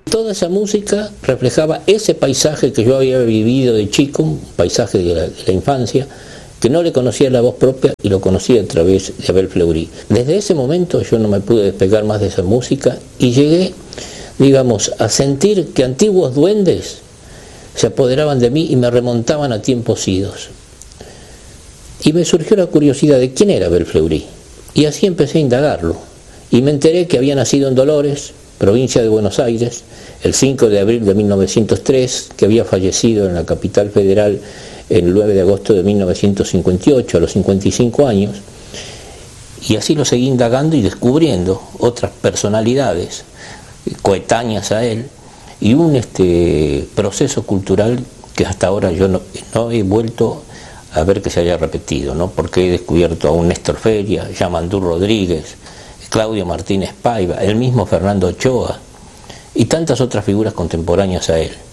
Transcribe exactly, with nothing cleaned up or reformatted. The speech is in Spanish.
toda esa música reflejaba ese paisaje que yo había vivido de chico, un paisaje de la, de la infancia, que no le conocía la voz propia y lo conocía a través de Abel Fleury. Desde ese momento yo no me pude despegar más de esa música y llegué, digamos, a sentir que antiguos duendes se apoderaban de mí y me remontaban a tiempos idos. Y me surgió la curiosidad de quién era Abel Fleury. Y así empecé a indagarlo. Y me enteré que había nacido en Dolores, provincia de Buenos Aires, el cinco de abril de mil novecientos tres, que había fallecido en la capital federal el nueve de agosto de mil novecientos cincuenta y ocho, a los cincuenta y cinco años. Y así lo seguí indagando y descubriendo otras personalidades coetáneas a él y un este, proceso cultural que hasta ahora yo no, no he vuelto a ver que se haya repetido, ¿no? Porque he descubierto a un Néstor Feria, Yamandú Rodríguez, Claudio Martínez Paiva, el mismo Fernando Ochoa y tantas otras figuras contemporáneas a él.